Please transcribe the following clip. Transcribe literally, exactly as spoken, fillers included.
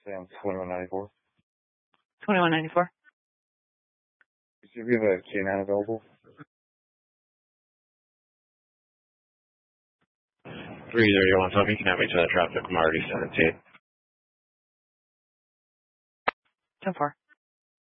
Sam, twenty-one ninety-four. twenty-one ninety-four. Do you have a K nine available? three zero one, Tommy, can have me to that traffic. I'm already seventeen. ten four.